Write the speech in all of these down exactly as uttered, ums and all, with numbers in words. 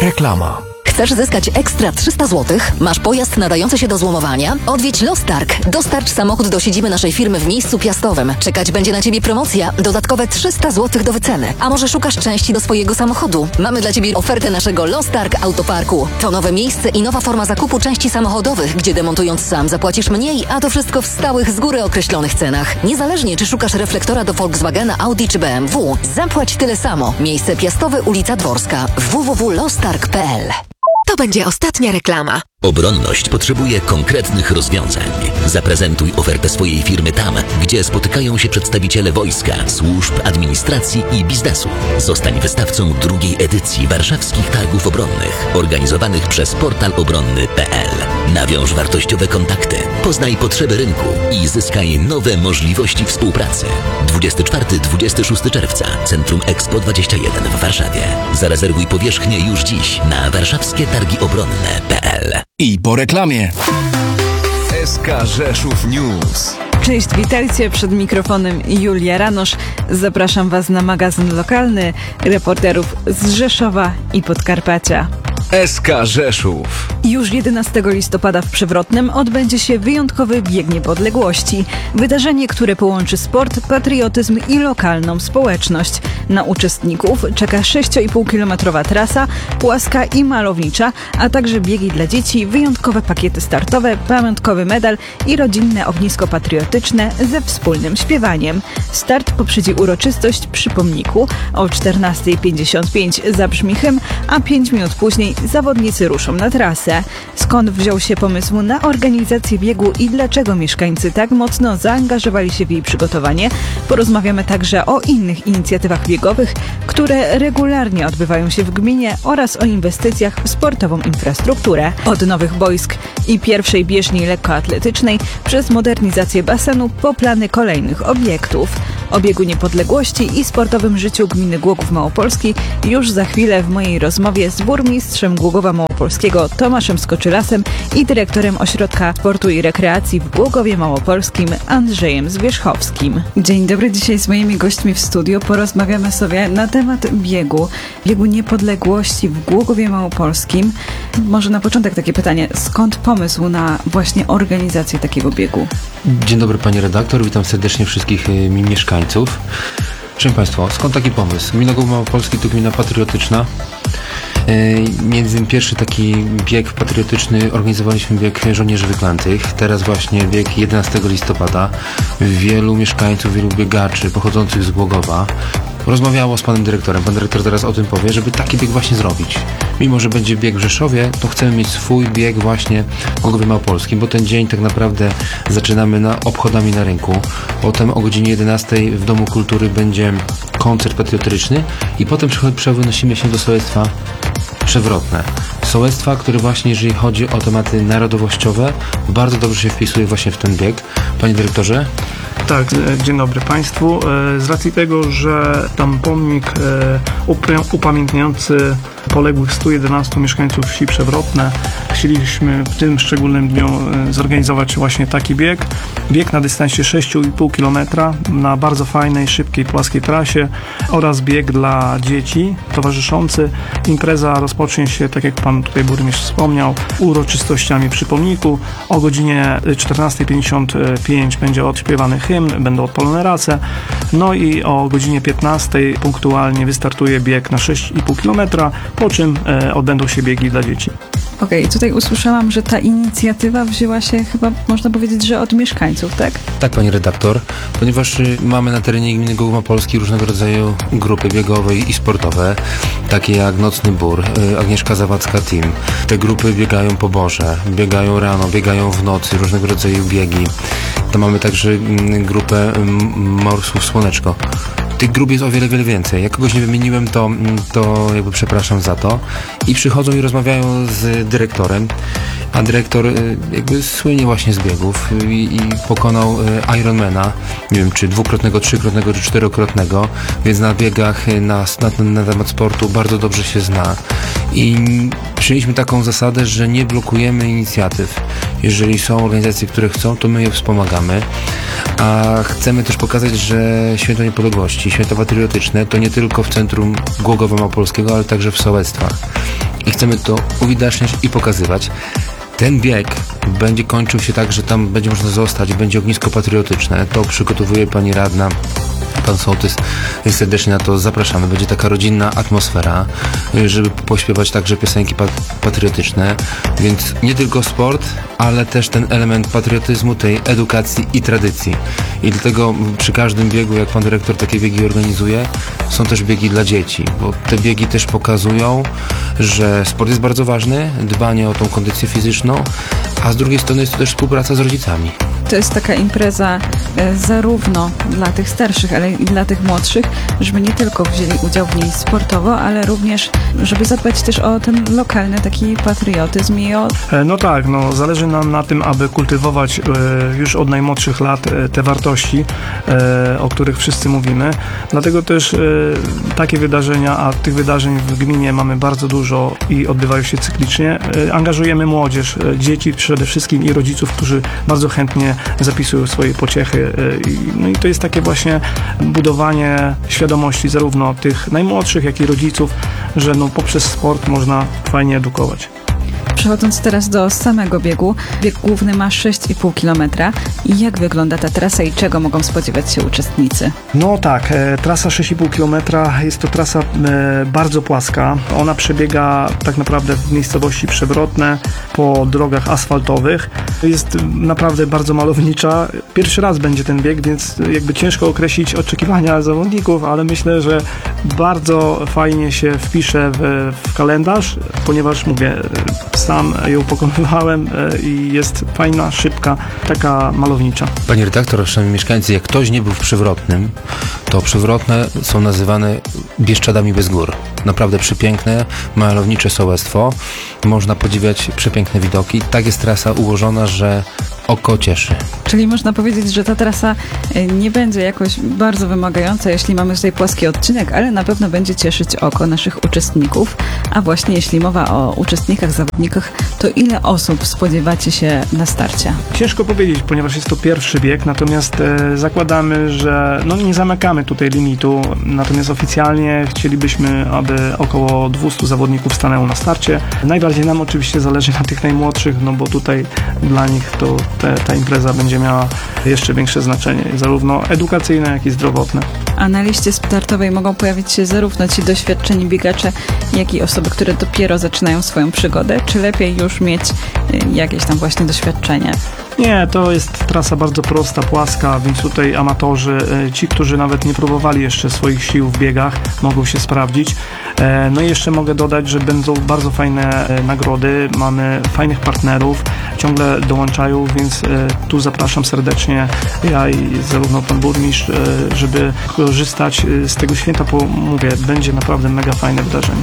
Reklama. Chcesz zyskać ekstra trzysta złotych? Masz pojazd nadający się do złomowania? Odwiedź Lostarg. Dostarcz samochód do siedziby naszej firmy w miejscu piastowym. Czekać będzie na Ciebie promocja. Dodatkowe trzysta złotych do wyceny. A może szukasz części do swojego samochodu? Mamy dla Ciebie ofertę naszego Lostarg Autoparku. To nowe miejsce i nowa forma zakupu części samochodowych, gdzie demontując sam zapłacisz mniej, a to wszystko w stałych, z góry określonych cenach. Niezależnie czy szukasz reflektora do Volkswagena, Audi czy B M W, zapłać tyle samo. Miejsce piastowe, ulica Dworska. w w w kropka lostarg kropka p l. To będzie ostatnia reklama. Obronność potrzebuje konkretnych rozwiązań. Zaprezentuj ofertę swojej firmy tam, gdzie spotykają się przedstawiciele wojska, służb, administracji i biznesu. Zostań wystawcą drugiej edycji warszawskich targów obronnych, organizowanych przez portal obronny kropka p l. Nawiąż wartościowe kontakty, poznaj potrzeby rynku i zyskaj nowe możliwości współpracy. dwudziestego czwartego do dwudziestego szóstego czerwca, Centrum Expo dwadzieścia jeden w Warszawie. Zarezerwuj powierzchnię już dziś na warszawskie targi obronne kropka p l. I po reklamie. S K Rzeszów News. Cześć, witajcie, przed mikrofonem Julia Ranosz. Zapraszam Was na magazyn lokalny reporterów z Rzeszowa i Podkarpacia. S K Rzeszów. Już jedenastego listopada w Przewrotnem odbędzie się wyjątkowy Bieg Niepodległości. Wydarzenie, które połączy sport, patriotyzm i lokalną społeczność. Na uczestników czeka sześciopółkilometrowa trasa, płaska i malownicza, a także biegi dla dzieci, wyjątkowe pakiety startowe, pamiątkowy medal i rodzinne ognisko patriotyczne ze wspólnym śpiewaniem. Start poprzedzi uroczystość przy pomniku. O czternasta pięćdziesiąt pięć zabrzmi hymn, a pięć minut później zawodnicy ruszą na trasę. Skąd wziął się pomysł na organizację biegu i dlaczego mieszkańcy tak mocno zaangażowali się w jej przygotowanie? Porozmawiamy także o innych inicjatywach biegowych, które regularnie odbywają się w gminie oraz o inwestycjach w sportową infrastrukturę. Od nowych boisk i pierwszej bieżni lekkoatletycznej przez modernizację basenu po plany kolejnych obiektów. O biegu niepodległości i sportowym życiu gminy Głogów Małopolski już za chwilę w mojej rozmowie z burmistrzem Głogowa Małopolskiego Tomaszem Skoczylasem i dyrektorem Ośrodka Sportu i Rekreacji w Głogowie Małopolskim Andrzejem Zwierzchowskim. Dzień dobry, dzisiaj z moimi gośćmi w studiu porozmawiamy sobie na temat biegu, biegu niepodległości w Głogowie Małopolskim. Może na początek takie pytanie, skąd pomysł na właśnie organizację takiego biegu? Dzień dobry pani redaktor, witam serdecznie wszystkich y, mieszkańców. Proszę Państwa, skąd taki pomysł? Gmina Głogów Małopolski to gmina patriotyczna. Między innymi pierwszy taki bieg patriotyczny organizowaliśmy bieg żołnierzy wyklętych. Teraz właśnie bieg jedenastego listopada. Wielu mieszkańców, wielu biegaczy pochodzących z Głogowa rozmawiało z panem dyrektorem. Pan dyrektor zaraz o tym powie, żeby taki bieg właśnie zrobić. Mimo że będzie bieg w Rzeszowie, to chcemy mieć swój bieg właśnie w Głogowie Małopolskim, bo ten dzień tak naprawdę zaczynamy na obchodami na rynku. Potem o godzinie jedenastej w Domu Kultury będzie koncert patriotyczny i potem przenosimy się do sołectwa Przewrotne. Sołectwa, które właśnie, jeżeli chodzi o tematy narodowościowe, bardzo dobrze się wpisuje właśnie w ten bieg. Panie dyrektorze? Tak, dzień dobry Państwu. Z racji tego, że tam pomnik upamiętniający poległych stu jedenastu mieszkańców wsi Przewrotne, chcieliśmy w tym szczególnym dniu zorganizować właśnie taki bieg. Bieg na dystansie sześć i pół kilometra na bardzo fajnej, szybkiej, płaskiej trasie oraz bieg dla dzieci towarzyszący. Impreza rozpocznie się, tak jak Pan tutaj burmistrz wspomniał, uroczystościami przy pomniku. O godzinie czternasta pięćdziesiąt pięć będzie odśpiewany hymn, będą odpalone race. No i o godzinie piętnastej punktualnie wystartuje bieg na sześć i pół kilometra, po czym e, odbędą się biegi dla dzieci. Okej, okay, tutaj usłyszałam, że ta inicjatywa wzięła się chyba, można powiedzieć, że od mieszkańców, tak? Tak, pani redaktor, ponieważ y, mamy na terenie gminy Głogów Małopolski różnego rodzaju grupy biegowe i sportowe, takie jak Nocny Bór, y, Agnieszka Zawadzka Team. Te grupy biegają po Boże, biegają rano, biegają w nocy, różnego rodzaju biegi. To mamy także y, grupę y, Morsów Słoneczko. Tych grup jest o wiele, wiele więcej. Jak kogoś nie wymieniłem, to, to jakby przepraszam za to. I przychodzą i rozmawiają z dyrektorem, a dyrektor jakby słynie właśnie z biegów i, i pokonał Ironmana, nie wiem, czy dwukrotnego, trzykrotnego, czy czterokrotnego, więc na biegach, na, na, na temat sportu bardzo dobrze się zna. I przyjęliśmy taką zasadę, że nie blokujemy inicjatyw. Jeżeli są organizacje, które chcą, to my je wspomagamy. A chcemy też pokazać, że Święto Niepodległości, Święto Patriotyczne to nie tylko w centrum Głogowa Małopolskiego, ale także w sołectwach. i chcemy to uwidaczniać i pokazywać. Ten bieg będzie kończył się tak, że tam będzie można zostać, będzie ognisko patriotyczne. To przygotowuje pani radna, pan sołtys. Serdecznie na to zapraszamy. Będzie taka rodzinna atmosfera, żeby pośpiewać także piosenki patriotyczne. Więc nie tylko sport, ale też ten element patriotyzmu, tej edukacji i tradycji. I dlatego przy każdym biegu, jak pan dyrektor takie biegi organizuje, są też biegi dla dzieci, bo te biegi też pokazują, że sport jest bardzo ważny, dbanie o tą kondycję fizyczną, a z drugiej strony jest to też współpraca z rodzicami. To jest taka impreza e, zarówno dla tych starszych, ale i dla tych młodszych, żeby nie tylko wzięli udział w niej sportowo, ale również, żeby zadbać też o ten lokalny taki patriotyzm i o... E, No tak, no zależy nam na tym, aby kultywować e, już od najmłodszych lat e, te wartości, e, o których wszyscy mówimy. Dlatego też e, takie wydarzenia, a tych wydarzeń w gminie mamy bardzo dużo i odbywają się cyklicznie. E, angażujemy młodzież, e, dzieci przede wszystkim i rodziców, którzy bardzo chętnie zapisują swoje pociechy. E, i, no i to jest takie właśnie budowanie świadomości zarówno tych najmłodszych, jak i rodziców, że no poprzez sport można fajnie edukować. Przechodząc teraz do samego biegu, bieg główny ma sześć i pół kilometra. I jak wygląda ta trasa i czego mogą spodziewać się uczestnicy? No tak, e, trasa sześć i pół kilometra jest to trasa e, bardzo płaska. Ona przebiega tak naprawdę w miejscowości Przewrotne po drogach asfaltowych. Jest naprawdę bardzo malownicza. Pierwszy raz będzie ten bieg, więc jakby ciężko określić oczekiwania zawodników, ale myślę, że bardzo fajnie się wpisze w, w kalendarz, ponieważ mówię, sam ją pokonywałem i jest fajna, szybka, taka malownicza. Panie redaktor, szanowni mieszkańcy, jak ktoś nie był w Przewrotnym, to Przewrotne są nazywane Bieszczadami bez gór. Naprawdę przepiękne, malownicze sołectwo. Można podziwiać przepiękne widoki. Tak jest trasa ułożona, że oko cieszy. Czyli można powiedzieć, że ta trasa nie będzie jakoś bardzo wymagająca, jeśli mamy tutaj płaski odcinek, ale na pewno będzie cieszyć oko naszych uczestników. A właśnie jeśli mowa o uczestnikach, zawodnikach, to ile osób spodziewacie się na starcie? Ciężko powiedzieć, ponieważ jest to pierwszy bieg, natomiast e, zakładamy, że no nie zamykamy tutaj limitu, natomiast oficjalnie chcielibyśmy, aby około dwieście zawodników stanęło na starcie. Najbardziej nam oczywiście zależy na tych najmłodszych, no bo tutaj dla nich to te, ta impreza będzie miała jeszcze większe znaczenie, zarówno edukacyjne, jak i zdrowotne. A na liście startowej mogą pojawić się zarówno ci doświadczeni biegacze, jak i osoby, które dopiero zaczynają swoją przygodę, czy lepiej już mieć jakieś tam właśnie doświadczenie? Nie, to jest trasa bardzo prosta, płaska, więc tutaj amatorzy, ci, którzy nawet nie próbowali jeszcze swoich sił w biegach, mogą się sprawdzić. No i jeszcze mogę dodać, że będą bardzo fajne nagrody, mamy fajnych partnerów, ciągle dołączają, więc tu zapraszam serdecznie ja i zarówno pan burmistrz, żeby korzystać z tego święta, bo mówię, będzie naprawdę mega fajne wydarzenie.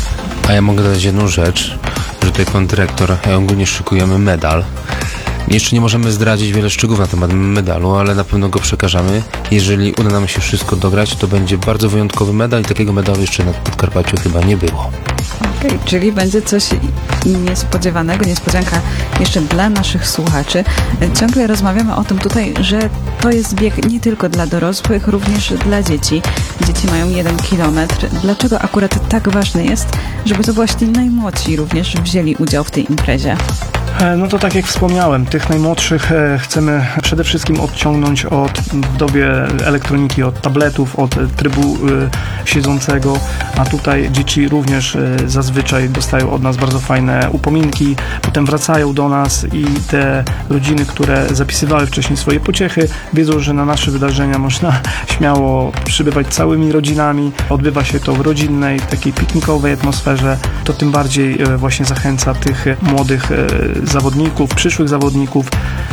A ja mogę dodać jedną rzecz, że tutaj pan dyrektor, ja ogólnie szykujemy medal. Jeszcze nie możemy zdradzić wiele szczegółów na temat medalu, ale na pewno go przekażemy. Jeżeli uda nam się wszystko dograć, to będzie bardzo wyjątkowy medal i takiego medalu jeszcze na Podkarpaciu chyba nie było. Okej, okay, czyli będzie coś niespodziewanego, niespodzianka jeszcze dla naszych słuchaczy. Ciągle rozmawiamy o tym tutaj, że to jest bieg nie tylko dla dorosłych, również dla dzieci. Dzieci mają jeden kilometr. Dlaczego akurat tak ważne jest, żeby to właśnie najmłodsi również wzięli udział w tej imprezie? No to tak jak wspomniałem, tych najmłodszych chcemy przede wszystkim odciągnąć od w dobie elektroniki, od tabletów, od trybu siedzącego, a tutaj dzieci również zazwyczaj dostają od nas bardzo fajne upominki, potem wracają do nas i te rodziny, które zapisywały wcześniej swoje pociechy, wiedzą, że na nasze wydarzenia można śmiało przybywać całymi rodzinami. Odbywa się to w rodzinnej, takiej piknikowej atmosferze. To tym bardziej właśnie zachęca tych młodych zawodników, przyszłych zawodników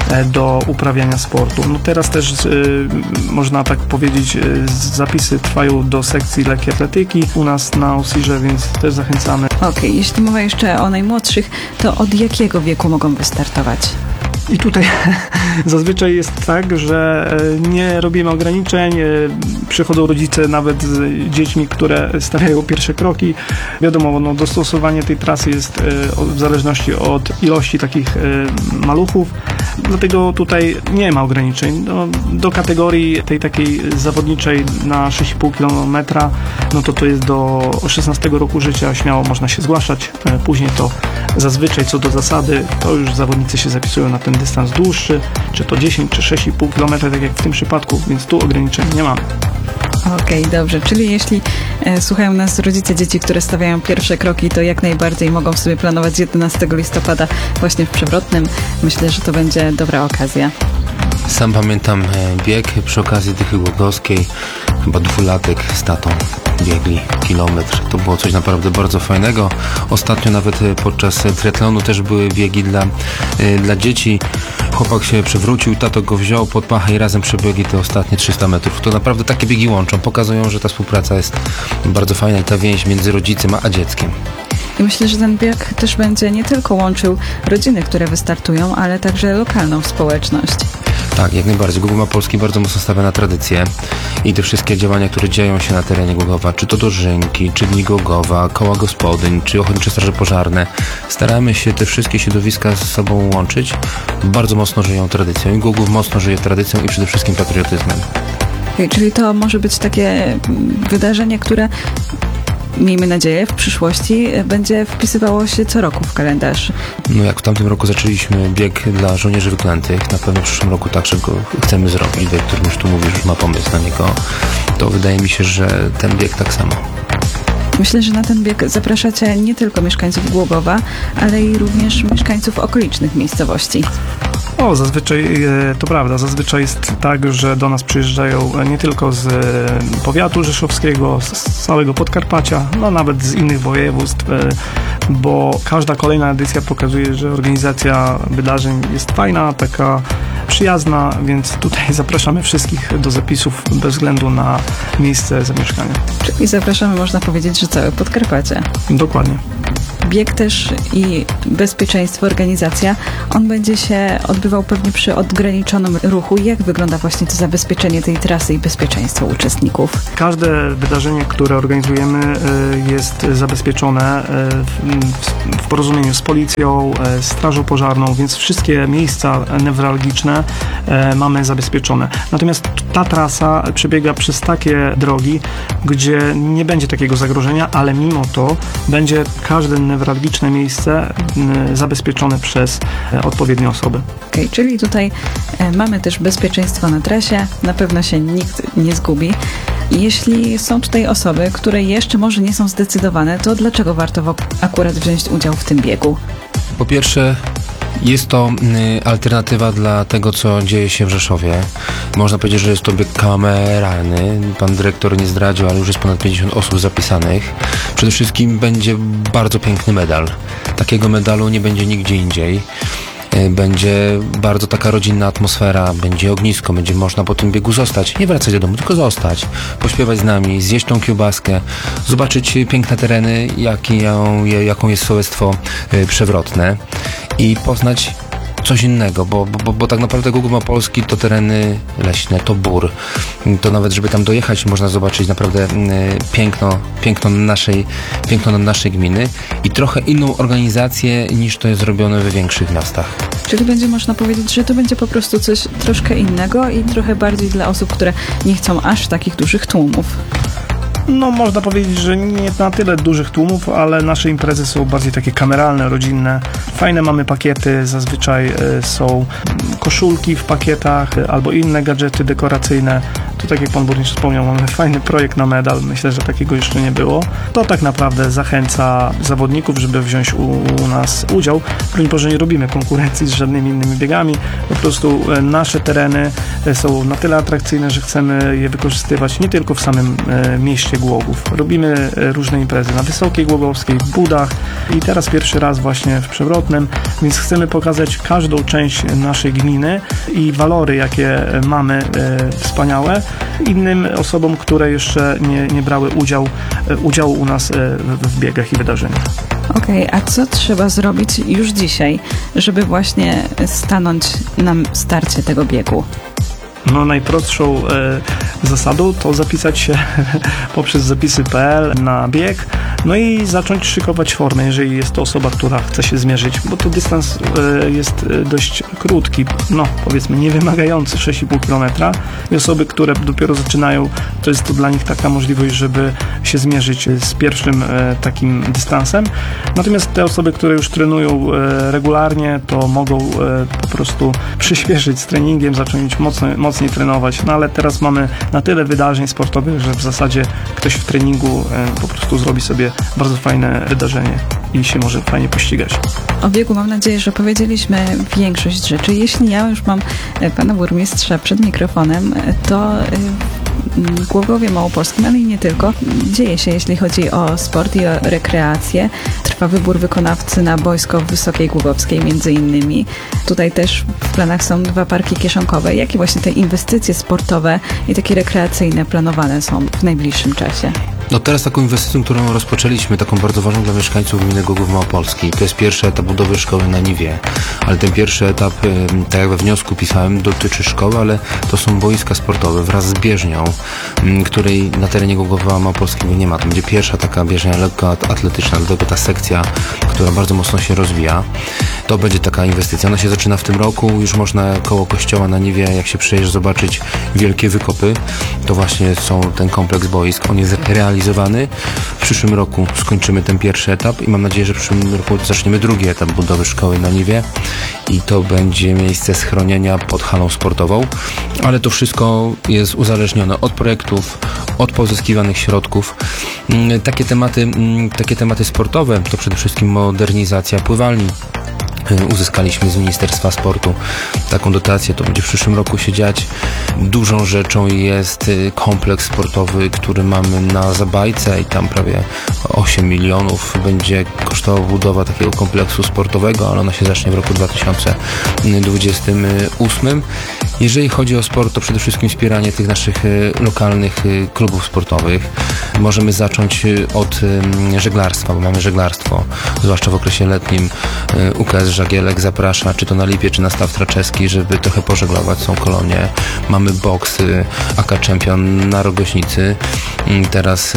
do uprawiania sportu. No teraz też y, można tak powiedzieć, y, zapisy trwają do sekcji lekkiej atletyki u nas na Osirze, więc też zachęcamy. Okej, okay, jeśli mowa jeszcze o najmłodszych, to od jakiego wieku mogą wystartować? I tutaj zazwyczaj jest tak, że nie robimy ograniczeń, przychodzą rodzice nawet z dziećmi, które stawiają pierwsze kroki. Wiadomo, no, dostosowanie tej trasy jest w zależności od ilości takich maluchów. Dlatego tutaj nie ma ograniczeń. No, do kategorii tej takiej zawodniczej na sześć i pół kilometra, no to to jest do szesnastego roku życia, śmiało można się zgłaszać. Później to zazwyczaj co do zasady, to już zawodnicy się zapisują na ten dystans dłuższy, czy to dziesięć, czy sześć i pół kilometra, tak jak w tym przypadku, więc tu ograniczeń nie mamy. Okej, okay, dobrze. Czyli jeśli e, słuchają nas rodzice dzieci, które stawiają pierwsze kroki, to jak najbardziej mogą sobie planować jedenastego listopada właśnie w Przewrotnym. Myślę, że to będzie dobra okazja. Sam pamiętam bieg przy okazji Dychy Głogowskiej, chyba dwulatek z tatą biegli kilometr. To było coś naprawdę bardzo fajnego. Ostatnio nawet podczas triatlonu też były biegi dla, dla dzieci. Chłopak się przewrócił, tato go wziął pod pachę i razem przebiegli te ostatnie trzysta metrów. To naprawdę takie biegi łączą, pokazują, że ta współpraca jest bardzo fajna i ta więź między rodzicem a dzieckiem. I myślę, że ten bieg też będzie nie tylko łączył rodziny, które wystartują, ale także lokalną społeczność. Tak, jak najbardziej. Google Polski bardzo mocno stawia na tradycję i te wszystkie działania, które dzieją się na terenie Głogowa, czy to dożynki, czy Dni Głogowa, koła gospodyń, czy ochotnicze straże pożarne. Staramy się te wszystkie środowiska ze sobą łączyć. Bardzo mocno żyją tradycją i Głogów mocno żyje tradycją i przede wszystkim patriotyzmem. Okay, czyli to może być takie wydarzenie, które miejmy nadzieję, w przyszłości będzie wpisywało się co roku w kalendarz. No jak w tamtym roku zaczęliśmy bieg dla żołnierzy wyklętych, na pewno w przyszłym roku także go chcemy zrobić. Bieg, którym już tu mówisz, już ma pomysł na niego. To wydaje mi się, że ten bieg tak samo. Myślę, że na ten bieg zapraszacie nie tylko mieszkańców Głogowa, ale i również mieszkańców okolicznych miejscowości. O, zazwyczaj to prawda. Zazwyczaj jest tak, że do nas przyjeżdżają nie tylko z powiatu rzeszowskiego, z całego Podkarpacia, no nawet z innych województw, bo każda kolejna edycja pokazuje, że organizacja wydarzeń jest fajna, taka przyjazna, więc tutaj zapraszamy wszystkich do zapisów bez względu na miejsce zamieszkania. Czyli zapraszamy, można powiedzieć, że całe Podkarpacie. Dokładnie. Bieg też i bezpieczeństwo, organizacja, on będzie się odbywał pewnie przy ograniczonym ruchu. Jak wygląda właśnie to zabezpieczenie tej trasy i bezpieczeństwo uczestników? Każde wydarzenie, które organizujemy, jest zabezpieczone w porozumieniu z policją, strażą pożarną, więc wszystkie miejsca newralgiczne mamy zabezpieczone. Natomiast ta trasa przebiega przez takie drogi, gdzie nie będzie takiego zagrożenia, ale mimo to będzie każde newralgiczne miejsce zabezpieczone przez odpowiednie osoby. Okay, czyli tutaj mamy też bezpieczeństwo na trasie, na pewno się nikt nie zgubi. Jeśli są tutaj osoby, które jeszcze może nie są zdecydowane, to dlaczego warto akurat wziąć udział w tym biegu? Po pierwsze, jest to alternatywa dla tego, co dzieje się w Rzeszowie. Można powiedzieć, że jest to bieg kameralny. Pan dyrektor nie zdradził, ale już jest ponad pięćdziesiąt osób zapisanych. Przede wszystkim będzie bardzo piękny medal. Takiego medalu nie będzie nigdzie indziej. Będzie bardzo taka rodzinna atmosfera, będzie ognisko, będzie można po tym biegu zostać, nie wracać do domu, tylko zostać, pośpiewać z nami, zjeść tą kiełbaskę, zobaczyć piękne tereny, jaką, jaką jest sołectwo Przewrotne i poznać coś innego, bo, bo, bo tak naprawdę Google Mapolski to tereny leśne, to bór. To nawet, żeby tam dojechać, można zobaczyć naprawdę piękno, piękno naszej, piękno naszej gminy i trochę inną organizację niż to jest zrobione we większych miastach. Czyli będzie można powiedzieć, że to będzie po prostu coś troszkę innego i trochę bardziej dla osób, które nie chcą aż takich dużych tłumów. No można powiedzieć, że nie na tyle dużych tłumów, ale nasze imprezy są bardziej takie kameralne, rodzinne. Fajne mamy pakiety, zazwyczaj są koszulki w pakietach albo inne gadżety dekoracyjne. To tak jak pan burmistrz wspomniał, mamy fajny projekt na medal, myślę, że takiego jeszcze nie było. To tak naprawdę zachęca zawodników, żeby wziąć u, u nas udział. Broń Boże, nie robimy konkurencji z żadnymi innymi biegami, po prostu nasze tereny są na tyle atrakcyjne, że chcemy je wykorzystywać nie tylko w samym mieście Głogów. Robimy różne imprezy na Wysokiej Głogowskiej, w Budach i teraz pierwszy raz właśnie w Przewrotnym, więc chcemy pokazać każdą część naszej gminy i walory, jakie mamy e, wspaniałe, innym osobom, które jeszcze nie, nie brały udział, e, udziału u nas e, w, w biegach i wydarzeniach. Okej, okay, a co trzeba zrobić już dzisiaj, żeby właśnie stanąć na starcie tego biegu? No najprostszą e, zasadą to zapisać się poprzez zapisy kropka p l na bieg, no i zacząć szykować formę, jeżeli jest to osoba, która chce się zmierzyć, bo to dystans e, jest dość krótki, no powiedzmy niewymagający, sześć i pół kilometra i osoby, które dopiero zaczynają, to jest to dla nich taka możliwość, żeby się zmierzyć z pierwszym e, takim dystansem. Natomiast te osoby, które już trenują e, regularnie, to mogą e, po prostu przyspieszyć z treningiem, zacząć mocno, mocniej trenować, no ale teraz mamy na tyle wydarzeń sportowych, że w zasadzie ktoś w treningu e, po prostu zrobi sobie bardzo fajne wydarzenie i się może fajnie pościgać. O biegu mam nadzieję, że powiedzieliśmy większość rzeczy. Jeśli ja już mam e, pana burmistrza przed mikrofonem, e, to e, w Głogowie Małopolskim, ale i nie tylko, dzieje się, jeśli chodzi o sport i o rekreację. Trwa wybór wykonawcy na boisko w Wysokiej Głogowskiej między innymi. Tutaj też w planach są dwa parki kieszonkowe. Jakie właśnie te inwestycje sportowe i takie rekreacyjne planowane są w najbliższym czasie? No teraz taką inwestycją, którą rozpoczęliśmy, taką bardzo ważną dla mieszkańców gminy Głogów Małopolski, to jest pierwszy etap budowy szkoły na Niwie. Ale ten pierwszy etap, tak jak we wniosku pisałem, dotyczy szkoły, ale to są boiska sportowe wraz z bieżnią, której na terenie Głogowa Małopolskiego nie ma. To będzie pierwsza taka bieżnia lekkoatletyczna, dlatego ta sekcja, która bardzo mocno się rozwija. To będzie taka inwestycja. Ona się zaczyna w tym roku, już można koło kościoła na Niwie, jak się przyjeżdżasz, zobaczyć wielkie wykopy. To właśnie są ten kompleks boisk. On jest realizowany. W przyszłym roku skończymy ten pierwszy etap i mam nadzieję, że w przyszłym roku zaczniemy drugi etap budowy szkoły na Niwie i to będzie miejsce schronienia pod halą sportową, ale to wszystko jest uzależnione od projektów, od pozyskiwanych środków. Takie tematy, takie tematy sportowe to przede wszystkim modernizacja pływalni. Uzyskaliśmy z Ministerstwa Sportu taką dotację, to będzie w przyszłym roku się dziać. Dużą rzeczą jest kompleks sportowy, który mamy na Zabajce i tam prawie osiem milionów będzie kosztowała budowa takiego kompleksu sportowego, ale ona się zacznie w roku dwa tysiące dwudziestym ósmym. Jeżeli chodzi o sport, to przede wszystkim wspieranie tych naszych lokalnych klubów sportowych. Możemy zacząć od żeglarstwa, bo mamy żeglarstwo, zwłaszcza w okresie letnim. U K S Żagielek zaprasza, czy to na Lipie, czy na Staw Traczewski, żeby trochę pożeglować, są kolonie. Mamy boks A K Champion na Rogoźnicy. Teraz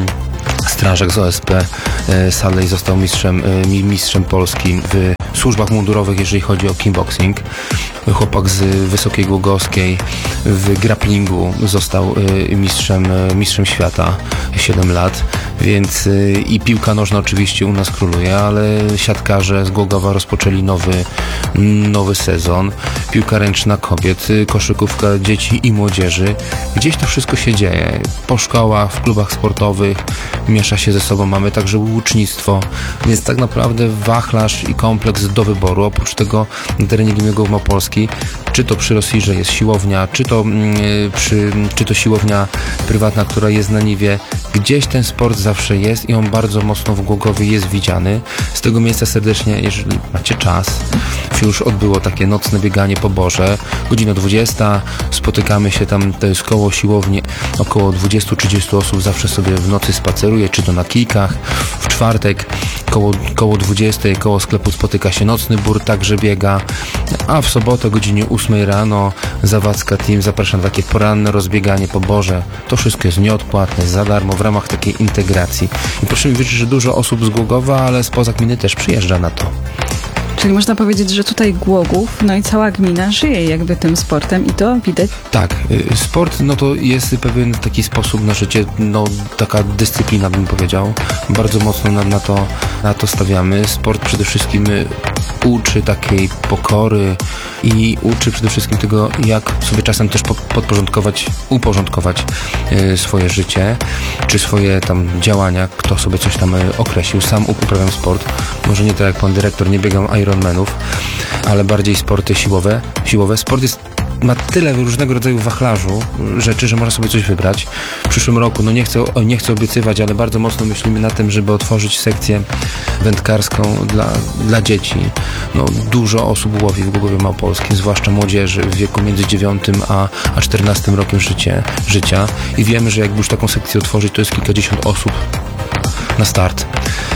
strażak z O S P Sadlej został mistrzem, mistrzem Polski w służbach mundurowych, jeżeli chodzi o kickboxing. Chłopak z Wysokiej Głogowskiej w grapplingu został mistrzem, mistrzem świata siedem lat, więc i piłka nożna oczywiście u nas króluje, ale siatkarze z Głogowa rozpoczęli nowy, nowy sezon. Piłka ręczna kobiet, koszykówka dzieci i młodzieży. Gdzieś to wszystko się dzieje. Po szkołach, w klubach sportowych miesza się ze sobą. Mamy także łucznictwo, więc tak naprawdę wachlarz i kompleks do wyboru. Oprócz tego na terenie gminy Głogów Małopolski, czy to przy Rosirze jest siłownia, czy to, yy, przy, czy to siłownia prywatna, która jest na Niwie, gdzieś ten sport zawsze jest i on bardzo mocno w Głogowie jest widziany. Z tego miejsca serdecznie, jeżeli macie czas, już odbyło takie nocne bieganie po Borze, godzina dwudziesta, spotykamy się tam, to jest koło siłowni, około dwadzieścia trzydzieści osób zawsze sobie w nocy spaceruje, czy to na kijkach. W czwartek koło, koło dwudziestej koło sklepu spotyka się nocny bór, także biega, a w sobotę o godzinie ósmej rano Zawadzka Team zaprasza na takie poranne rozbieganie po Borze. To wszystko jest nieodpłatne, za darmo, w ramach takiej integracji. I proszę mi wierzyć, że dużo osób z Głogowa, ale spoza gminy też przyjeżdża na to. Czyli można powiedzieć, że tutaj Głogów, no i cała gmina żyje jakby tym sportem i to widać. Tak, sport no to jest pewien taki sposób na życie, no taka dyscyplina bym powiedział. Bardzo mocno na, na, to, na to stawiamy. Sport przede wszystkim uczy takiej pokory i uczy przede wszystkim tego, jak sobie czasem też podporządkować, uporządkować y, swoje życie, czy swoje tam działania, kto sobie coś tam określił. Sam uprawiam sport, może nie tak jak pan dyrektor, nie biegam Ironmanów, ale bardziej sporty siłowe. siłowe. Sport jest ma tyle różnego rodzaju wachlarzu rzeczy, że można sobie coś wybrać. W przyszłym roku, no nie chcę, nie chcę obiecywać, ale bardzo mocno myślimy na tym, żeby otworzyć sekcję wędkarską dla, dla dzieci. No, dużo osób łowi w Głogowie Małopolskim, zwłaszcza młodzieży w wieku między dziewiątym a, a czternastym rokiem życie, życia i wiemy, że jakby już taką sekcję otworzyć, to jest kilkadziesiąt osób na start.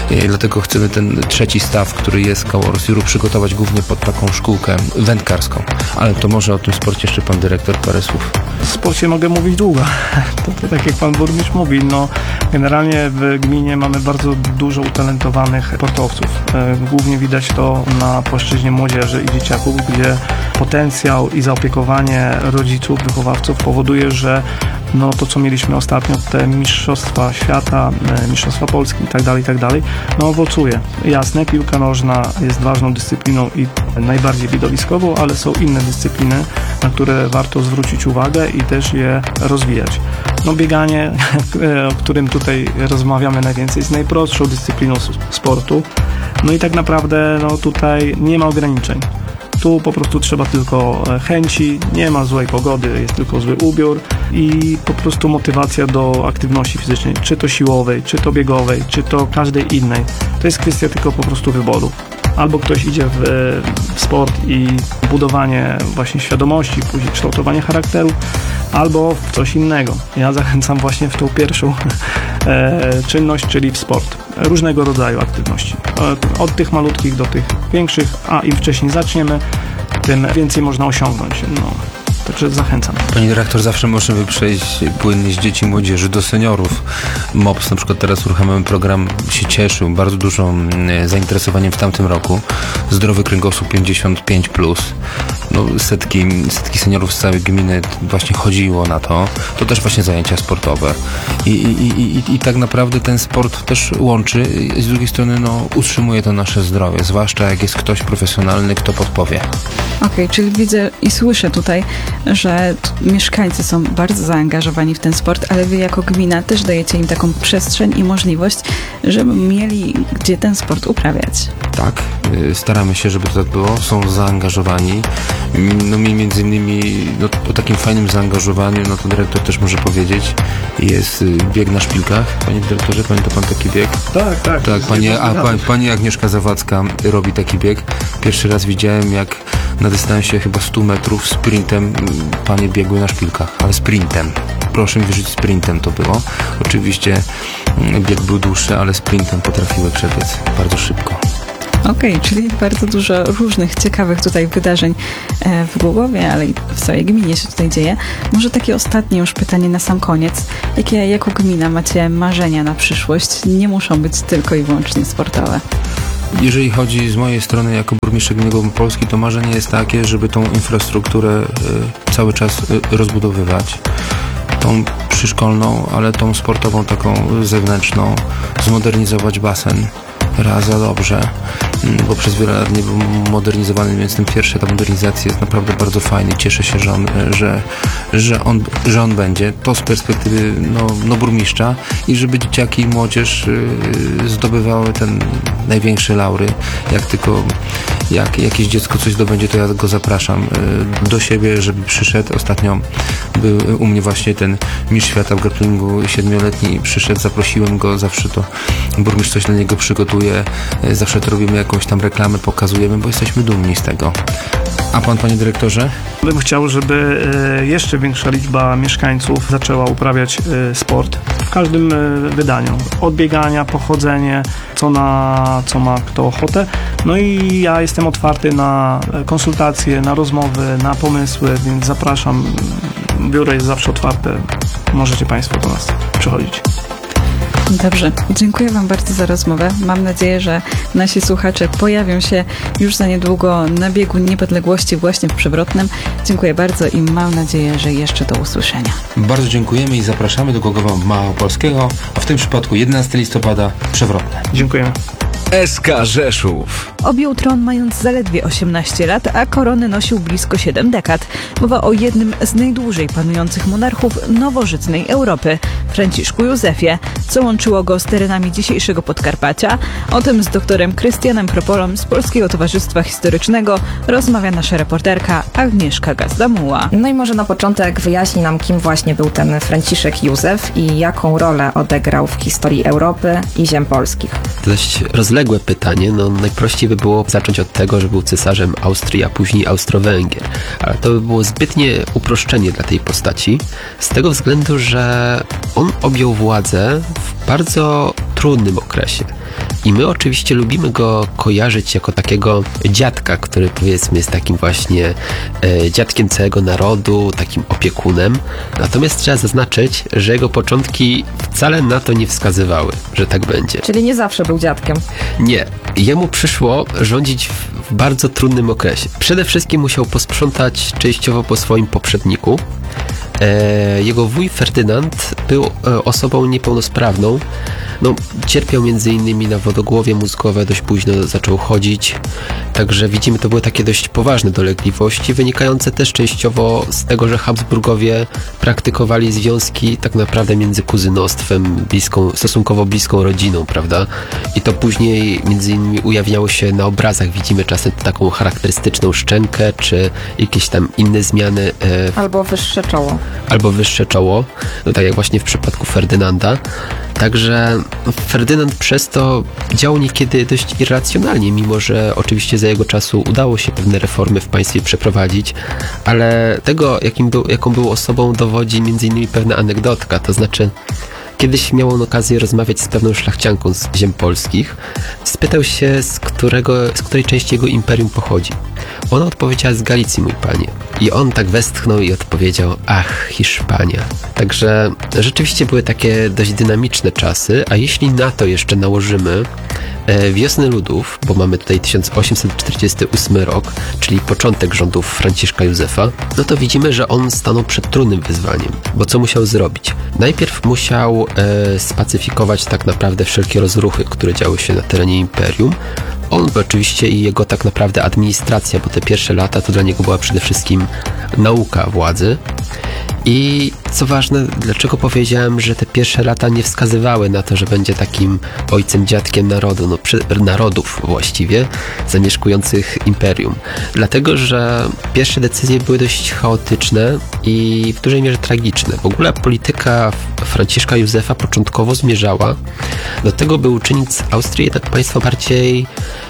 I dlatego chcemy ten trzeci staw, który jest koło Rosjuru, przygotować głównie pod taką szkółkę wędkarską. Ale to może o tym sporcie jeszcze pan dyrektor parę słów. W sporcie mogę mówić długo. To, to tak jak pan burmistrz mówi, no generalnie w gminie mamy bardzo dużo utalentowanych sportowców. E, Głównie widać to na płaszczyźnie młodzieży i dzieciaków, gdzie potencjał i zaopiekowanie rodziców, wychowawców powoduje, że no to, co mieliśmy ostatnio, te mistrzostwa świata, e, mistrzostwa Polski i tak dalej, i tak dalej, no owocuje. Jasne, piłka nożna jest ważną dyscypliną i najbardziej widowiskową, ale są inne dyscypliny, na które warto zwrócić uwagę i też je rozwijać. No bieganie, o którym tutaj rozmawiamy najwięcej, jest najprostszą dyscypliną sportu. No i tak naprawdę no tutaj nie ma ograniczeń. Tu po prostu trzeba tylko chęci, nie ma złej pogody, jest tylko zły ubiór i po prostu motywacja do aktywności fizycznej, czy to siłowej, czy to biegowej, czy to każdej innej. To jest kwestia tylko po prostu wyboru. Albo ktoś idzie w, w sport i budowanie właśnie świadomości, później kształtowanie charakteru, albo w coś innego. Ja zachęcam właśnie w tą pierwszą e, czynność, czyli w sport. Różnego rodzaju aktywności. Od, od tych malutkich do tych większych, a im wcześniej zaczniemy, tym więcej można osiągnąć. No. Także zachęcam. Pani dyrektor, zawsze możemy przejść płynnie z dzieci i młodzieży do seniorów. M O P S na przykład teraz uruchamiamy program, się cieszył bardzo dużym zainteresowaniem w tamtym roku. Zdrowy kręgosłup pięćdziesiąt pięć plus. No, setki, setki seniorów z całej gminy właśnie chodziło na to. To też właśnie zajęcia sportowe. I, i, i, i, i tak naprawdę ten sport też łączy i z drugiej strony no, utrzymuje to nasze zdrowie, zwłaszcza jak jest ktoś profesjonalny, kto podpowie. Okej, okay, czyli widzę i słyszę tutaj, że mieszkańcy są bardzo zaangażowani w ten sport, ale wy jako gmina też dajecie im taką przestrzeń i możliwość, żeby mieli gdzie ten sport uprawiać. Tak, staramy się, żeby to tak było. Są zaangażowani. No mi między innymi no, o takim fajnym zaangażowaniu, no to dyrektor też może powiedzieć, jest bieg na szpilkach. Panie dyrektorze, pamięta pan taki bieg? Tak, tak. Tak, pani, a, pani, pani Agnieszka Zawadzka robi taki bieg. Pierwszy raz widziałem, jak na dystansie chyba stu metrów sprintem panie biegły na szpilkach, ale sprintem. Proszę mi wierzyć, sprintem to było. Oczywiście bieg był dłuższy, ale sprintem potrafiły przebiec bardzo szybko. Okej, okay, czyli bardzo dużo różnych ciekawych tutaj wydarzeń w Głogowie, ale i w całej gminie się tutaj dzieje. Może takie ostatnie już pytanie na sam koniec. Jakie jako gmina macie marzenia na przyszłość? Nie muszą być tylko i wyłącznie sportowe. Jeżeli chodzi z mojej strony jako burmistrza gminy Polski, to marzenie jest takie, żeby tą infrastrukturę y, cały czas y, rozbudowywać. Tą przyszkolną, ale tą sportową, taką zewnętrzną, zmodernizować basen. Raz za dobrze, bo przez wiele lat nie był modernizowany, więc ten pierwszy etap modernizacji jest naprawdę bardzo fajny. Cieszę się, że on, że, że on, że on będzie. To z perspektywy no, no burmistrza i żeby dzieciaki i młodzież yy, zdobywały ten największe laury. Jak tylko jak jakieś dziecko coś zdobędzie, to ja go zapraszam yy, do siebie, żeby przyszedł. Ostatnio był u mnie właśnie ten mistrz świata w grapplingu siedmioletni, przyszedł, zaprosiłem go, zawsze to burmistrz coś dla niego przygotuje. Zawsze to robimy jakąś tam reklamę, pokazujemy, bo jesteśmy dumni z tego. A pan, panie dyrektorze? Bym chciał, żeby jeszcze większa liczba mieszkańców zaczęła uprawiać sport w każdym wydaniu. Od biegania, pochodzenie, co, na, co ma kto ochotę. No i ja jestem otwarty na konsultacje, na rozmowy, na pomysły, więc zapraszam. Biuro jest zawsze otwarte. Możecie państwo do nas przychodzić. Dobrze, dziękuję wam bardzo za rozmowę. Mam nadzieję, że nasi słuchacze pojawią się już za niedługo na biegu niepodległości właśnie w Przewrotnem. Dziękuję bardzo i mam nadzieję, że jeszcze do usłyszenia. Bardzo dziękujemy i zapraszamy do Głogowa Małopolskiego, a w tym przypadku jedenastego listopada Przewrotne. Dziękujemy. S K Rzeszów. Objął tron mając zaledwie osiemnaście lat, a koronę nosił blisko siedem dekad. Mowa o jednym z najdłużej panujących monarchów nowożytnej Europy, Franciszku Józefie, co łączyło go z terenami dzisiejszego Podkarpacia. O tym z doktorem Krystianem Propolą z Polskiego Towarzystwa Historycznego rozmawia nasza reporterka Agnieszka Gazdamuła. No i może na początek wyjaśni nam, kim właśnie był ten Franciszek Józef i jaką rolę odegrał w historii Europy i ziem polskich. Dość rozległe pytanie, no najprościej by było zacząć od tego, że był cesarzem Austrii, a później Austro-Węgier. Ale to by było zbytnie uproszczenie dla tej postaci, z tego względu, że on objął władzę w bardzo trudnym okresie. I my oczywiście lubimy go kojarzyć jako takiego dziadka, który powiedzmy jest takim właśnie e, dziadkiem całego narodu, takim opiekunem. Natomiast trzeba zaznaczyć, że jego początki wcale na to nie wskazywały, że tak będzie. Czyli nie zawsze był dziadkiem. Nie. Jemu przyszło rządzić w, w bardzo trudnym okresie. Przede wszystkim musiał posprzątać częściowo po swoim poprzedniku. E, jego wuj Ferdynand był e, osobą niepełnosprawną. No, cierpiał między innymi na wodogłowie mózgowe, dość późno zaczął chodzić. Także widzimy, to były takie dość poważne dolegliwości, wynikające też częściowo z tego, że Habsburgowie praktykowali związki tak naprawdę między kuzynostwem, bliską, stosunkowo bliską rodziną, prawda? I to później między innymi ujawniało się na obrazach. Widzimy czasem taką charakterystyczną szczękę, czy jakieś tam inne zmiany. E, Albo wyższe czoło. Albo wyższe czoło, no tak jak właśnie w przypadku Ferdynanda. Także Ferdynand przez to działał niekiedy dość irracjonalnie, mimo że oczywiście za jego czasu udało się pewne reformy w państwie przeprowadzić, ale tego, jakim był, jaką był osobą, dowodzi między innymi pewna anegdotka, to znaczy kiedyś miał on okazję rozmawiać z pewną szlachcianką z ziem polskich. Spytał się, z, którego, z której części jego imperium pochodzi. Ona odpowiedziała: z Galicji, mój panie. I on tak westchnął i odpowiedział: ach, Hiszpania. Także rzeczywiście były takie dość dynamiczne czasy, a jeśli na to jeszcze nałożymy e, wiosnę ludów, bo mamy tutaj tysiąc osiemset czterdziesty ósmy rok, czyli początek rządów Franciszka Józefa, no to widzimy, że on stanął przed trudnym wyzwaniem, bo co musiał zrobić? Najpierw musiał e, spacyfikować tak naprawdę wszelkie rozruchy, które działy się na terenie imperium. On oczywiście i jego tak naprawdę administracja, bo te pierwsze lata to dla niego była przede wszystkim nauka władzy. I co ważne, dlaczego powiedziałem, że te pierwsze lata nie wskazywały na to, że będzie takim ojcem, dziadkiem narodu, no, przy, narodów właściwie, zamieszkujących imperium. Dlatego, że pierwsze decyzje były dość chaotyczne i w dużej mierze tragiczne. W ogóle polityka Franciszka Józefa początkowo zmierzała do tego, by uczynić z Austrii jednak państwo bardziej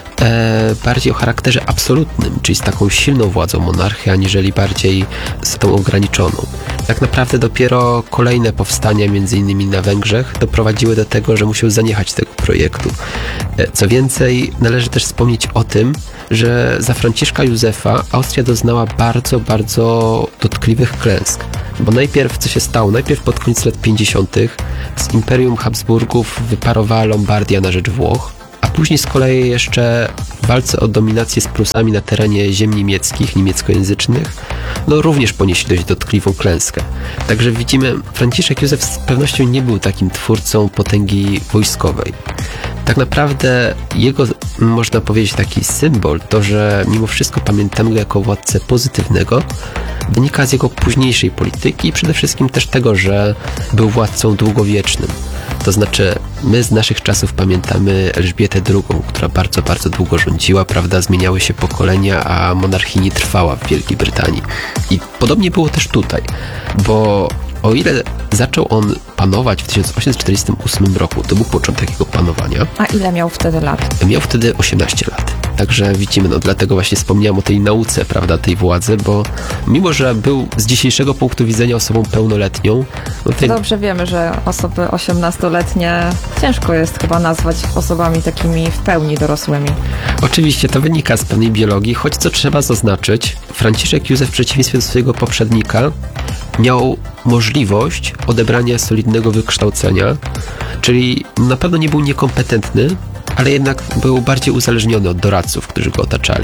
E, bardziej o charakterze absolutnym, czyli z taką silną władzą monarchii, aniżeli bardziej z tą ograniczoną. Tak naprawdę dopiero kolejne powstania, między innymi na Węgrzech, doprowadziły do tego, że musiał zaniechać tego projektu. E, co więcej, należy też wspomnieć o tym, że za Franciszka Józefa Austria doznała bardzo, bardzo dotkliwych klęsk. Bo najpierw, co się stało? Najpierw pod koniec lat pięćdziesiątych z Imperium Habsburgów wyparowała Lombardia na rzecz Włoch, a później z kolei jeszcze w walce o dominację z Prusami na terenie ziem niemieckich, niemieckojęzycznych, no również ponieśli dość dotkliwą klęskę. Także widzimy, Franciszek Józef z pewnością nie był takim twórcą potęgi wojskowej. Tak naprawdę jego, można powiedzieć, taki symbol, to, że mimo wszystko pamiętamy go jako władcę pozytywnego, wynika z jego późniejszej polityki i przede wszystkim też tego, że był władcą długowiecznym. To znaczy, my z naszych czasów pamiętamy Elżbietę drugą, która bardzo, bardzo długo rządziła, prawda, zmieniały się pokolenia, a monarchia nie trwała w Wielkiej Brytanii. I podobnie było też tutaj, bo o ile zaczął on panować w tysiąc osiemset czterdziestym ósmym roku, to był początek jego panowania. A ile miał wtedy lat? Miał wtedy osiemnaście lat. Także widzimy, no dlatego właśnie wspomniałem o tej nauce, prawda, tej władzy, bo mimo, że był z dzisiejszego punktu widzenia osobą pełnoletnią, no tej... Dobrze wiemy, że osoby osiemnastoletnie ciężko jest chyba nazwać osobami takimi w pełni dorosłymi. Oczywiście to wynika z pewnej biologii, choć co trzeba zaznaczyć, Franciszek Józef w przeciwieństwie do swojego poprzednika miał możliwość odebrania solidnego wykształcenia, czyli na pewno nie był niekompetentny, ale jednak był bardziej uzależniony od doradców, którzy go otaczali.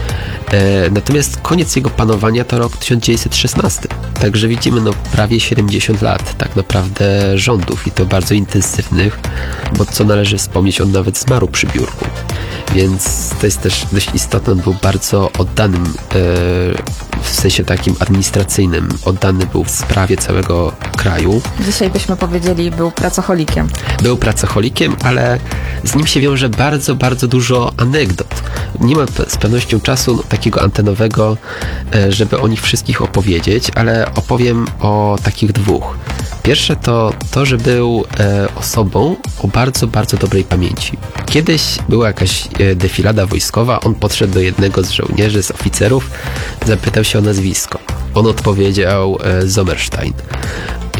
E, natomiast koniec jego panowania to rok tysiąc dziewięćset szesnasty. Także widzimy no prawie siedemdziesiąt lat tak naprawdę rządów i to bardzo intensywnych, bo co należy wspomnieć, on nawet zmarł przy biurku. Więc to jest też dość istotne, on był bardzo oddanym, e, w sensie takim administracyjnym, oddany był w sprawie całego kraju. Dzisiaj byśmy powiedzieli, był pracocholikiem. Był pracocholikiem, ale z nim się wiąże bardzo, bardzo dużo anegdot. Nie ma z pewnością czasu takiego antenowego, e, żeby o nich wszystkich opowiedzieć, ale opowiem o takich dwóch. Pierwsze to to, że był e, osobą o bardzo, bardzo dobrej pamięci. Kiedyś była jakaś e, defilada wojskowa, on podszedł do jednego z żołnierzy, z oficerów, zapytał się o nazwisko. On odpowiedział e, Sommerstein.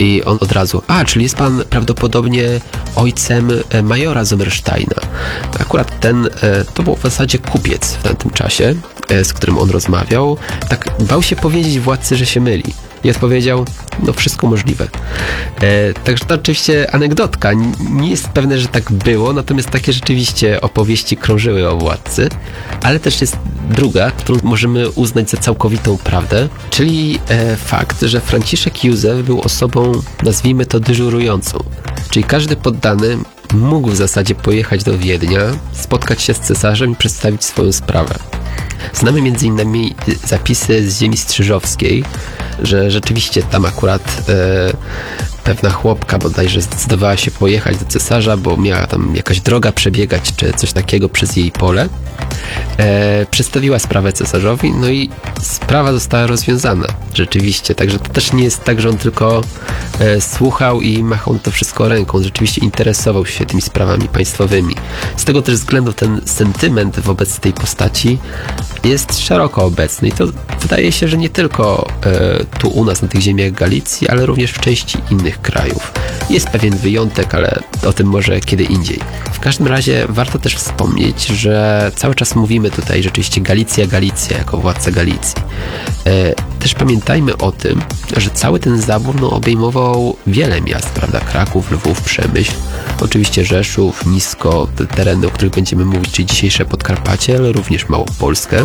I on od razu, a, czyli jest pan prawdopodobnie ojcem e, majora Sommersteina. Akurat ten, e, to był w zasadzie kupiec w tamtym czasie, e, z którym on rozmawiał. Tak bał się powiedzieć władcy, że się myli. I odpowiedział, no wszystko możliwe. E, także to oczywiście anegdotka. Nie jest pewne, że tak było, natomiast takie rzeczywiście opowieści krążyły o władcy, ale też jest druga, którą możemy uznać za całkowitą prawdę, czyli e, fakt, że Franciszek Józef był osobą, nazwijmy to, dyżurującą. Czyli każdy poddany mógł w zasadzie pojechać do Wiednia, spotkać się z cesarzem i przedstawić swoją sprawę. Znamy między innymi zapisy z ziemi strzyżowskiej, że rzeczywiście tam akurat e, pewna chłopka bodajże zdecydowała się pojechać do cesarza, bo miała tam jakaś droga przebiegać, czy coś takiego przez jej pole. E, przedstawiła sprawę cesarzowi, no i sprawa została rozwiązana. Rzeczywiście, także to też nie jest tak, że on tylko e, słuchał i machał na to wszystko ręką. On rzeczywiście interesował się tymi sprawami państwowymi. Z tego też względu ten sentyment wobec tej postaci jest szeroko obecny i to wydaje się, że nie tylko e, tu u nas na tych ziemiach Galicji, ale również w części innych krajów. Jest pewien wyjątek, ale o tym może kiedy indziej. W każdym razie warto też wspomnieć, że cały czas mówimy tutaj rzeczywiście Galicja, Galicja jako władca Galicji. E, też pamiętajmy o tym, że cały ten zabór no, obejmował wiele miast, prawda? Kraków, Lwów, Przemyśl, oczywiście Rzeszów, Nisko, te tereny, o których będziemy mówić, czyli dzisiejsze Podkarpacie, ale również Małopolskę.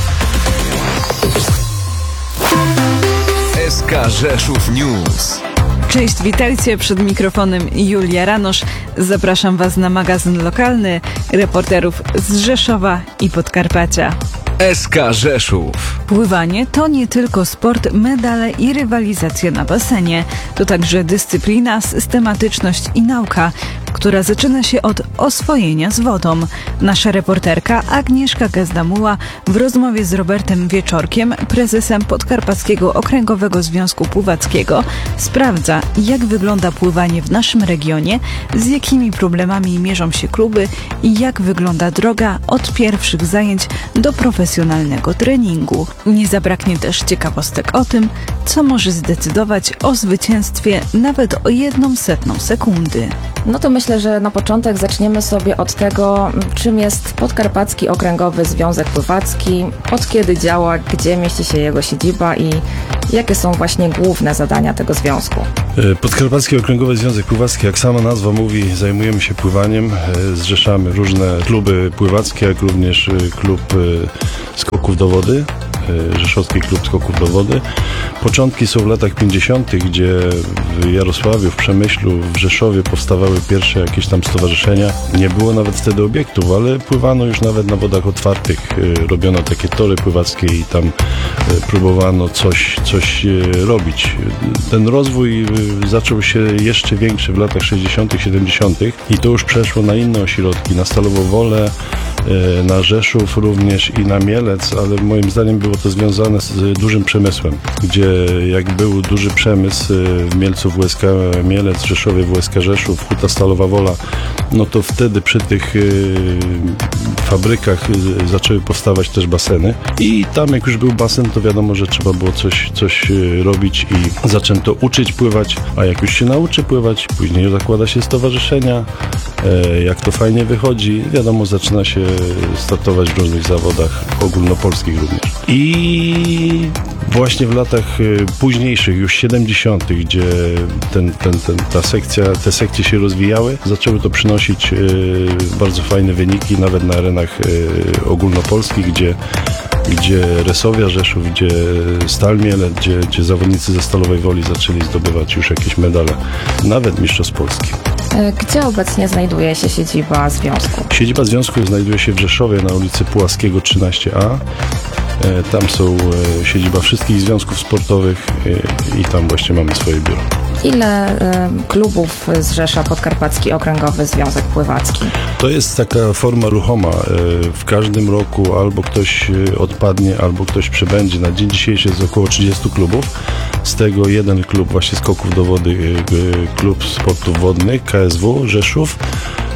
S K Rzeszów News. Cześć, witajcie, przed mikrofonem Julia Ranosz. Zapraszam Was na magazyn lokalny reporterów z Rzeszowa i Podkarpacia. S K Rzeszów. Pływanie to nie tylko sport, medale i rywalizacja na basenie. To także dyscyplina, systematyczność i nauka, która zaczyna się od oswojenia z wodą. Nasza reporterka Agnieszka Gazdamuła w rozmowie z Robertem Wieczorkiem, prezesem Podkarpackiego Okręgowego Związku Pływackiego, sprawdza, jak wygląda pływanie w naszym regionie, z jakimi problemami mierzą się kluby i jak wygląda droga od pierwszych zajęć do profesjonalnego treningu. Nie zabraknie też ciekawostek o tym, co może zdecydować o zwycięstwie nawet o jedną setną sekundy. No to myślę, że na początek zaczniemy sobie od tego, czym jest Podkarpacki Okręgowy Związek Pływacki, od kiedy działa, gdzie mieści się jego siedziba i jakie są właśnie główne zadania tego związku. Podkarpacki Okręgowy Związek Pływacki, jak sama nazwa mówi, zajmujemy się pływaniem, zrzeszamy różne kluby pływackie, jak również klub skoków do wody, Rzeszowski Klub Skoków do Wody. Początki są w latach pięćdziesiątych, gdzie w Jarosławiu, w Przemyślu, w Rzeszowie powstawały pierwsze jakieś tam stowarzyszenia. Nie było nawet wtedy obiektów, ale pływano już nawet na wodach otwartych. Robiono takie tory pływackie i tam próbowano coś, coś robić. Ten rozwój zaczął się jeszcze większy w latach sześćdziesiątych, siedemdziesiątych i to już przeszło na inne ośrodki, na Stalową Wolę, na Rzeszów również i na Mielec, ale moim zdaniem było to związane z dużym przemysłem, gdzie jak był duży przemysł w Mielcu W S K Mielec, w Rzeszowie W S K Rzeszów, Huta Stalowa Wola, no to wtedy przy tych fabrykach zaczęły powstawać też baseny i tam jak już był basen, to wiadomo, że trzeba było coś, coś robić i zaczęto uczyć pływać, a jak już się nauczy pływać, później zakłada się stowarzyszenia, jak to fajnie wychodzi, wiadomo, zaczyna się startować w różnych zawodach ogólnopolskich również. I właśnie w latach późniejszych, już siedemdziesiątych, gdzie ten, ten, ten, ta sekcja, te sekcje się rozwijały, zaczęły to przynosić bardzo fajne wyniki, nawet na arenach ogólnopolskich, gdzie gdzie Resowia Rzeszów, gdzie Stal Mielec, gdzie, gdzie zawodnicy ze Stalowej Woli zaczęli zdobywać już jakieś medale, nawet mistrzostw Polski. Gdzie obecnie znajduje się siedziba związku? Siedziba związku znajduje się w Rzeszowie na ulicy Pułaskiego trzynaście A. Tam są siedziba wszystkich związków sportowych i tam właśnie mamy swoje biuro. Ile y, klubów zrzesza Podkarpacki Okręgowy Związek Pływacki? To jest taka forma ruchoma. W każdym roku albo ktoś odpadnie, albo ktoś przybędzie. Na dzień dzisiejszy jest około trzydziestu klubów. Z tego jeden klub właśnie skoków do wody, klub sportów wodnych, K S W Rzeszów.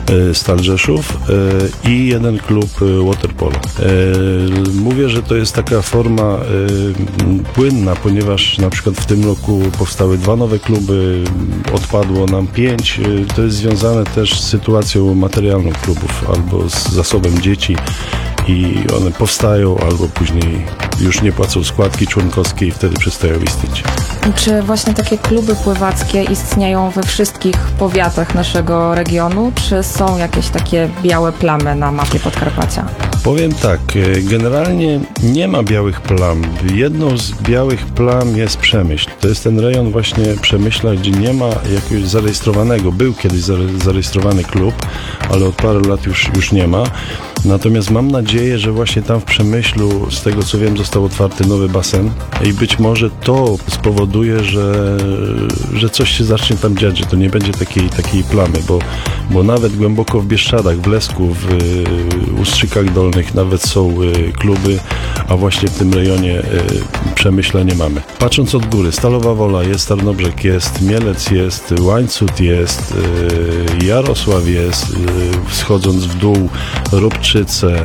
Stal Rzeszów i jeden klub waterpolo. Mówię, że to jest taka forma płynna, ponieważ na przykład w tym roku powstały dwa nowe kluby, odpadło nam pięć. To jest związane też z sytuacją materialną klubów albo z zasobem dzieci i one powstają albo później już nie płacą składki członkowskiej i wtedy przestają istnieć. Czy właśnie takie kluby pływackie istnieją we wszystkich powiatach naszego regionu, czy są jakieś takie białe plamy na mapie Podkarpacia? Powiem tak, generalnie nie ma białych plam. Jedną z białych plam jest Przemyśl. To jest ten rejon właśnie Przemyśla, gdzie nie ma jakiegoś zarejestrowanego. Był kiedyś zarejestrowany klub, ale od paru lat już, już nie ma. Natomiast mam nadzieję, że właśnie tam w Przemyślu, z tego co wiem, został otwarty nowy basen i być może to spowoduje, że, że coś się zacznie tam dziać, że to nie będzie takiej, takiej plamy, bo, bo nawet głęboko w Bieszczadach, w Lesku, w Ustrzykach Dolnych nawet są kluby, a właśnie w tym rejonie Przemyśla nie mamy. Patrząc od góry, Stalowa Wola jest, Tarnobrzeg jest, Mielec jest, Łańcut jest, Jarosław jest, schodząc w dół Robczyce,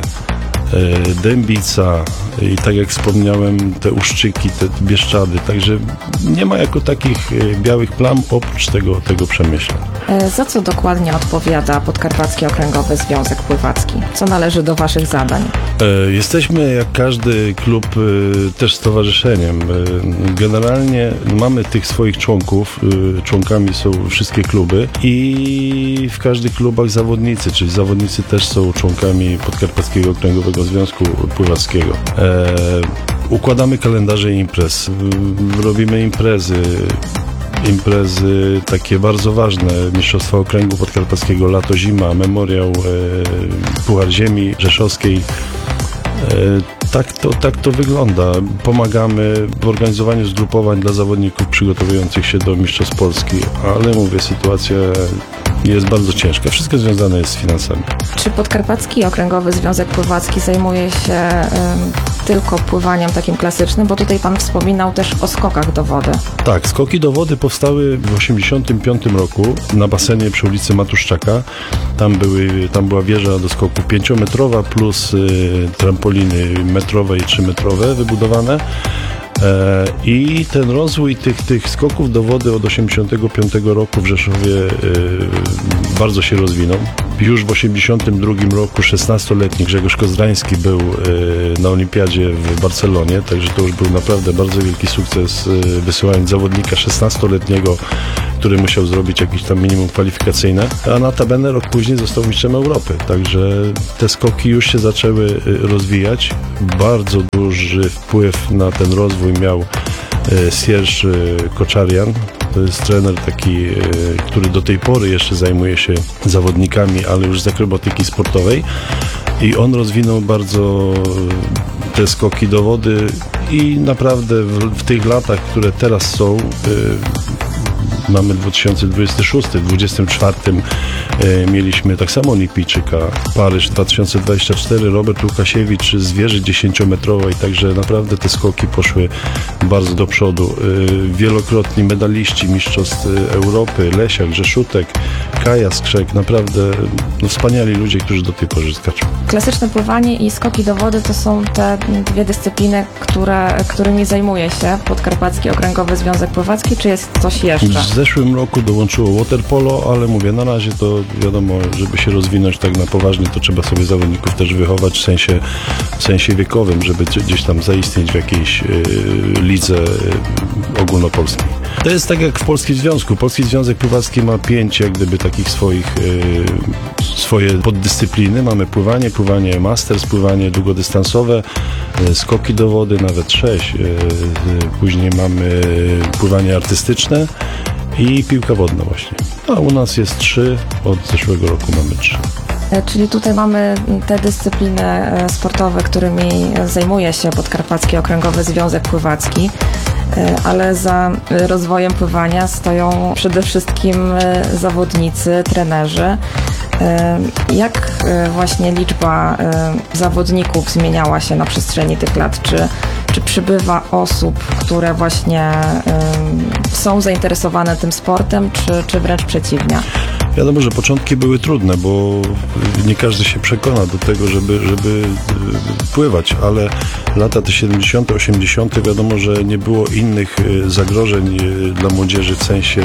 Dębica i tak jak wspomniałem, te Uszczyki, te Bieszczady, także nie ma jako takich białych plam oprócz tego, tego Przemyśla. Za co dokładnie odpowiada Podkarpacki Okręgowy Związek Pływacki? Co należy do Waszych zadań? Jesteśmy jak każdy klub też stowarzyszeniem. Generalnie mamy tych swoich członków, członkami są wszystkie kluby i w każdych klubach zawodnicy, czyli zawodnicy też są członkami Podkarpackiego Okręgowego Związku Pływackiego. Układamy kalendarze imprez, robimy imprezy, imprezy takie bardzo ważne, Mistrzostwa Okręgu Podkarpackiego, lato, zima, memoriał, e, Puchar Ziemi Rzeszowskiej. E, tak, to, tak to wygląda. Pomagamy w organizowaniu zgrupowań dla zawodników przygotowujących się do Mistrzostw Polski, ale mówię, sytuacja jest bardzo ciężka. Wszystko związane jest z finansami. Czy Podkarpacki Okręgowy Związek Pływacki zajmuje się y, tylko pływaniem takim klasycznym? Bo tutaj Pan wspominał też o skokach do wody. Tak, skoki do wody powstały w osiemdziesiątym piątym roku na basenie przy ulicy Matuszczaka. Tam, były, tam była wieża do skoku pięciometrowa plus y, trampoliny metrowe i trzymetrowe wybudowane. I ten rozwój tych, tych skoków do wody od osiemdziesiątego piątego roku w Rzeszowie bardzo się rozwinął. Już w osiemdziesiątym drugim roku szesnastoletni Grzegorz Kozdrański był na olimpiadzie w Barcelonie, także to już był naprawdę bardzo wielki sukces, wysyłając zawodnika szesnastoletniego, który musiał zrobić jakieś tam minimum kwalifikacyjne, a notabene rok później został mistrzem Europy, także te skoki już się zaczęły rozwijać. Bardzo duży wpływ na ten rozwój miał Sierż Koczarian. To jest trener taki, który do tej pory jeszcze zajmuje się zawodnikami, ale już z akrobatyki sportowej i on rozwinął bardzo te skoki do wody i naprawdę w, w tych latach, które teraz są, mamy dwa tysiące dwudziesty szósty, w dwudziestym czwartym e, mieliśmy tak samo olimpijczyka, Paryż dwa tysiące dwudziesty czwarty, Robert Łukasiewicz z wieży dziesięciometrowej, także naprawdę te skoki poszły bardzo do przodu. E, wielokrotni medaliści mistrzostw Europy, Lesiak, Rzeszutek, Kaja Skrzek, naprawdę no, wspaniali ludzie, którzy do tej pory skaczą. Klasyczne pływanie i skoki do wody to są te dwie dyscypliny, które, którymi zajmuje się Podkarpacki Okręgowy Związek Pływacki, czy jest coś jeszcze? W zeszłym roku dołączyło waterpolo, ale mówię, na razie to wiadomo, żeby się rozwinąć tak na poważnie, to trzeba sobie zawodników też wychować w sensie, w sensie wiekowym, żeby gdzieś tam zaistnieć w jakiejś y, lidze y, ogólnopolskiej. To jest tak jak w Polskim Związku. Polski Związek Pływacki ma pięć jak gdyby takich swoich y, swoje poddyscypliny. Mamy pływanie, pływanie masters, pływanie długodystansowe, y, skoki do wody, nawet sześć. Y, y, później mamy pływanie artystyczne i piłka wodna właśnie. A u nas jest trzy, od zeszłego roku mamy trzy. Czyli tutaj mamy te dyscypliny sportowe, którymi zajmuje się Podkarpacki Okręgowy Związek Pływacki, ale za rozwojem pływania stoją przede wszystkim zawodnicy, trenerzy. Jak właśnie liczba zawodników zmieniała się na przestrzeni tych lat? Czy, czy przybywa osób, które właśnie są zainteresowane tym sportem, czy, czy wręcz przeciwnie? Wiadomo, że początki były trudne, bo nie każdy się przekona do tego, żeby, żeby pływać, ale lata te siedemdziesiąte, osiemdziesiąte wiadomo, że nie było innych zagrożeń dla młodzieży w sensie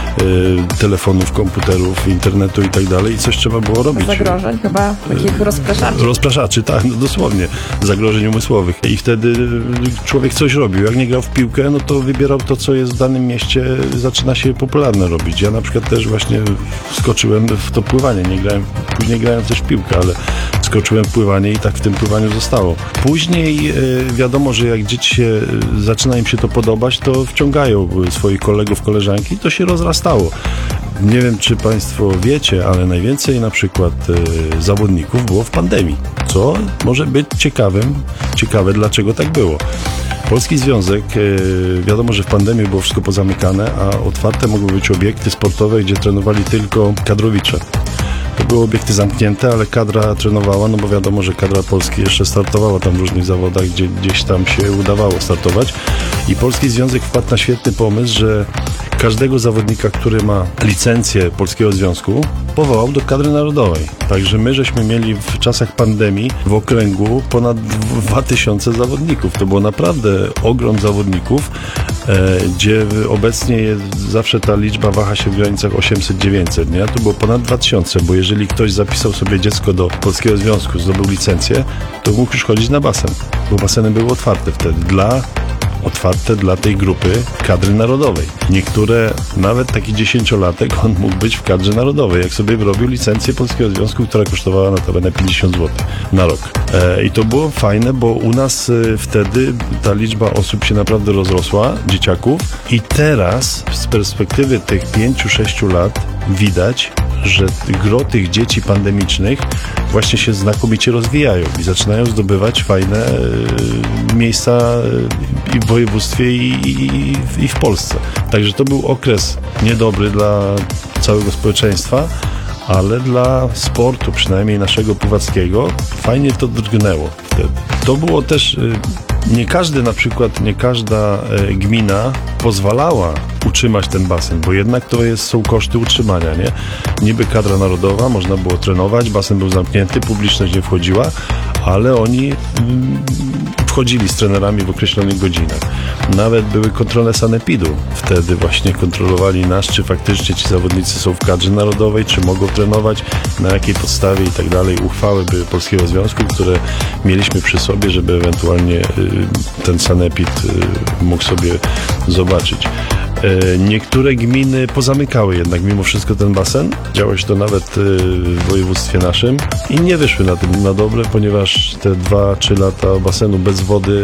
telefonów, komputerów, internetu i tak dalej i coś trzeba było robić. Zagrożeń chyba, takich rozpraszaczy. Rozpraszaczy, tak, no dosłownie, zagrożeń umysłowych. I wtedy człowiek coś robił. Jak nie grał w piłkę, no to wybierał to, co jest w danym mieście, zaczyna się popularne robić. Ja na przykład też właśnie skoczyłem w to pływanie. Nie grałem, później grałem też w piłkę, ale skoczyłem w pływanie i tak w tym pływaniu zostało. Później e, wiadomo, że jak dzieci się, zaczyna im się to podobać, to wciągają swoich kolegów, koleżanki i to się rozrastało. Nie wiem, czy Państwo wiecie, ale najwięcej na przykład e, zawodników było w pandemii, co może być ciekawym, ciekawe, dlaczego tak było. Polski Związek, e, wiadomo, że w pandemii było wszystko pozamykane, a otwarte mogły być obiekty sportowe, gdzie trenowali tylko kadrowicze. To były obiekty zamknięte, ale kadra trenowała, no bo wiadomo, że kadra Polski jeszcze startowała tam w różnych zawodach, gdzie gdzieś tam się udawało startować. I Polski Związek wpadł na świetny pomysł, że każdego zawodnika, który ma licencję Polskiego Związku, powołał do kadry narodowej. Także my żeśmy mieli w czasach pandemii w okręgu ponad dwa tysiące zawodników. To było naprawdę ogrom zawodników, e, gdzie obecnie jest, zawsze ta liczba waha się w granicach osiemset dziewięćset, nie? To było ponad dwa tysiące, bo jeżeli ktoś zapisał sobie dziecko do Polskiego Związku, zdobył licencję, to mógł już chodzić na basen, bo baseny były otwarte wtedy dla otwarte dla tej grupy kadry narodowej. Niektóre, nawet taki dziesięciolatek, on mógł być w kadrze narodowej, jak sobie wyrobił licencję Polskiego Związku, która kosztowała notabene pięćdziesiąt złotych na rok. E, I to było fajne, bo u nas e, wtedy ta liczba osób się naprawdę rozrosła, dzieciaków, i teraz z perspektywy tych pięciu, sześciu lat widać, że gro tych dzieci pandemicznych właśnie się znakomicie rozwijają i zaczynają zdobywać fajne e, miejsca e, i w województwie i, i, i w Polsce. Także to był okres niedobry dla całego społeczeństwa, ale dla sportu, przynajmniej naszego pływackiego, fajnie to drgnęło wtedy. To było też, nie każdy na przykład, nie każda gmina pozwalała utrzymać ten basen, bo jednak to jest, są koszty utrzymania, nie? Niby kadra narodowa, można było trenować, basen był zamknięty, publiczność nie wchodziła, ale oni mm, wchodzili z trenerami w określonych godzinach. Nawet były kontrole sanepidu. Wtedy właśnie kontrolowali nas, czy faktycznie ci zawodnicy są w kadrze narodowej, czy mogą trenować, na jakiej podstawie i tak dalej. Uchwały były Polskiego Związku, które mieliśmy przy sobie, żeby ewentualnie y, ten sanepid y, mógł sobie zobaczyć. Niektóre gminy pozamykały jednak mimo wszystko ten basen. Działo się to nawet w województwie naszym i nie wyszły na tym na dobre, ponieważ te dwa trzy lata basenu bez wody